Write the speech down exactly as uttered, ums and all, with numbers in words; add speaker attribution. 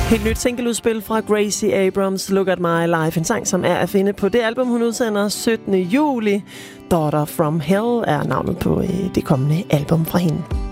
Speaker 1: Helt nyt singleudspil fra Gracie Abrams, Look at My Life. En sang, som er at finde på det album, hun udsender syttende juli. Daughter from Hell er navnet på det kommende album fra hende.